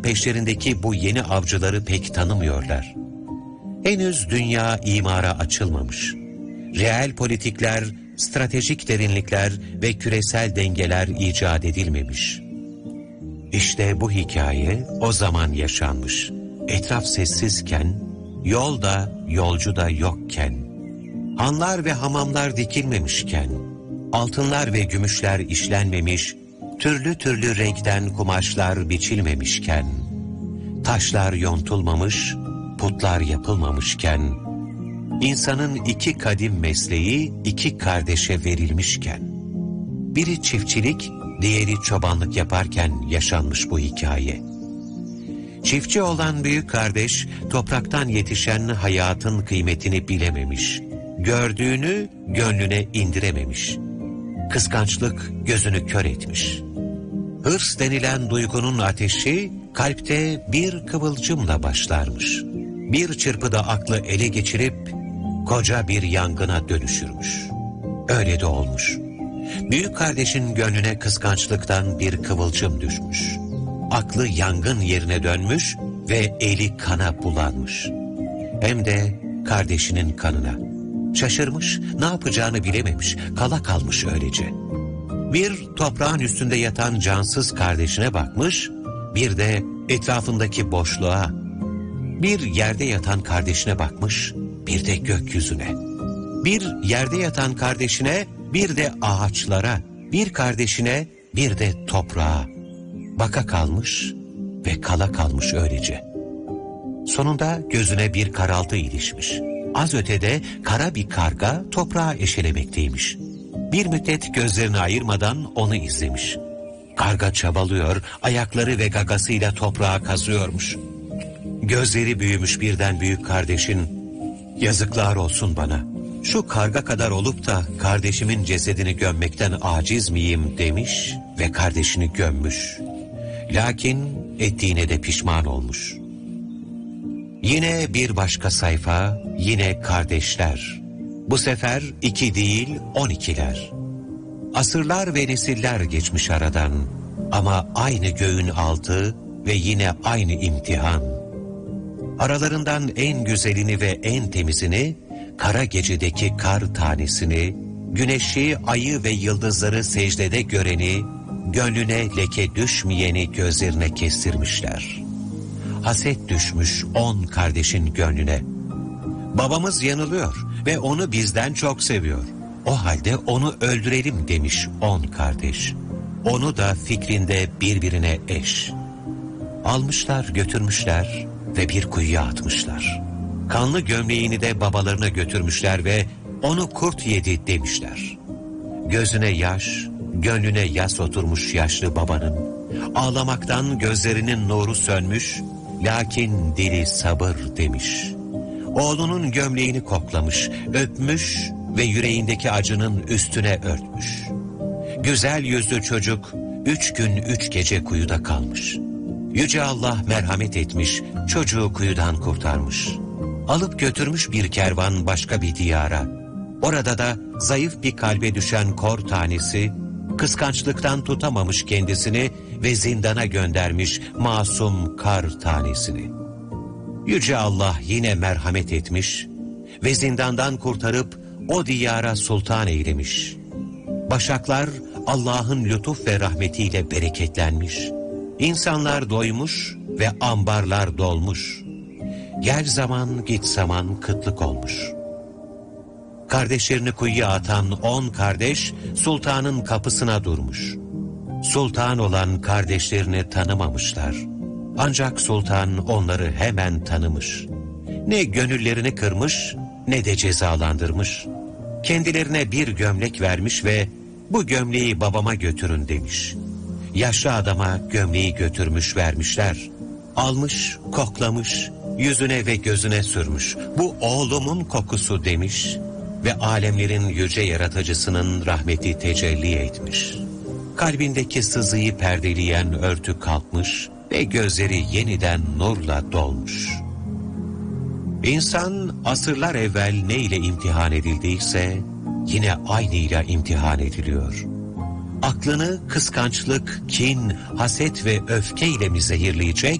peşlerindeki bu yeni avcıları pek tanımıyorlar. Henüz dünya imara açılmamış. Reel politikler, stratejik derinlikler ve küresel dengeler icat edilmemiş. İşte bu hikaye o zaman yaşanmış. Etraf sessizken, yolda, yolcu da yokken, hanlar ve hamamlar dikilmemişken, altınlar ve gümüşler işlenmemiş, türlü türlü renkten kumaşlar biçilmemişken, taşlar yontulmamış, putlar yapılmamışken, insanın iki kadim mesleği iki kardeşe verilmişken, biri çiftçilik, diğeri çobanlık yaparken yaşanmış bu hikaye. Çiftçi olan büyük kardeş, topraktan yetişen hayatın kıymetini bilememiş, gördüğünü gönlüne indirememiş. Kıskançlık gözünü kör etmiş. Hırs denilen duygunun ateşi kalpte bir kıvılcımla başlarmış. Bir çırpıda aklı ele geçirip koca bir yangına dönüşürmüş. Öyle de olmuş. Büyük kardeşin gönlüne kıskançlıktan bir kıvılcım düşmüş. Aklı yangın yerine dönmüş ve eli kana bulanmış. Hem de kardeşinin kanına. Şaşırmış, ne yapacağını bilememiş, kala kalmış öylece. Bir toprağın üstünde yatan cansız kardeşine bakmış, bir de etrafındaki boşluğa. Bir yerde yatan kardeşine bakmış, bir de gökyüzüne. Bir yerde yatan kardeşine, bir de ağaçlara, bir kardeşine, bir de toprağa. Baka kalmış ve kala kalmış öylece. Sonunda gözüne bir karaltı ilişmiş. Az ötede kara bir karga toprağı eşelemekteymiş. Bir müddet gözlerini ayırmadan onu izlemiş. Karga çabalıyor, ayakları ve gagasıyla toprağı kazıyormuş. Gözleri büyümüş birden büyük kardeşin, "Yazıklar olsun bana. Şu karga kadar olup da kardeşimin cesedini gömmekten aciz miyim?" demiş ve kardeşini gömmüş. Lakin ettiğine de pişman olmuş. Yine bir başka sayfa, yine kardeşler. Bu sefer 2 değil 12'ler. Asırlar ve nesiller geçmiş aradan ama aynı göğün altı ve yine aynı imtihan. Aralarından en güzelini ve en temizini, kara gecedeki kar tanesini, güneşi, ayı ve yıldızları secdede göreni, gönlüne leke düşmeyeni gözlerine kestirmişler. Haset düşmüş 10 kardeşin gönlüne. Babamız yanılıyor ve onu bizden çok seviyor. O halde onu öldürelim demiş 10 kardeş. Onu da fikrinde birbirine eş. Almışlar götürmüşler ve bir kuyuya atmışlar. Kanlı gömleğini de babalarına götürmüşler ve onu kurt yedi demişler. Gözüne yaş, gönlüne yas oturmuş yaşlı babanın. Ağlamaktan gözlerinin nuru sönmüş, lakin dili sabır demiş. Oğlunun gömleğini koklamış, öpmüş ve yüreğindeki acının üstüne örtmüş. Güzel yüzlü çocuk 3 gün 3 gece kuyuda kalmış. Yüce Allah merhamet etmiş, çocuğu kuyudan kurtarmış. Alıp götürmüş bir kervan başka bir diyara. Orada da zayıf bir kalbe düşen kor tanesi, kıskançlıktan tutamamış kendisini ve zindana göndermiş masum kar tanesini. Yüce Allah yine merhamet etmiş ve zindandan kurtarıp o diyara sultan eylemiş. Başaklar Allah'ın lütuf ve rahmetiyle bereketlenmiş. İnsanlar doymuş ve ambarlar dolmuş. Gel zaman git zaman kıtlık olmuş. Kardeşlerini kuyuya atan 10 kardeş sultanın kapısına durmuş. Sultan olan kardeşlerini tanımamışlar. Ancak sultan onları hemen tanımış. Ne gönüllerini kırmış ne de cezalandırmış. Kendilerine bir gömlek vermiş ve bu gömleği babama götürün demiş. Yaşlı adama gömleği götürmüş vermişler. Almış, koklamış, yüzüne ve gözüne sürmüş. Bu oğlumun kokusu demiş ve alemlerin yüce yaratıcısının rahmeti tecelli etmiş. Kalbindeki sızıyı perdeleyen örtü kalkmış ve gözleri yeniden nurla dolmuş. İnsan asırlar evvel ne ile imtihan edildiyse yine aynıyla imtihan ediliyor. Aklını kıskançlık, kin, haset ve öfkeyle mi zehirleyecek